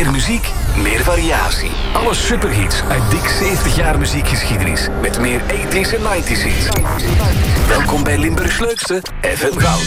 Meer muziek, meer variatie. Alle superhits uit dik 70 jaar muziekgeschiedenis. Met meer 80s en 90s hits. Welkom bij Limburgs leukste, FM Goud.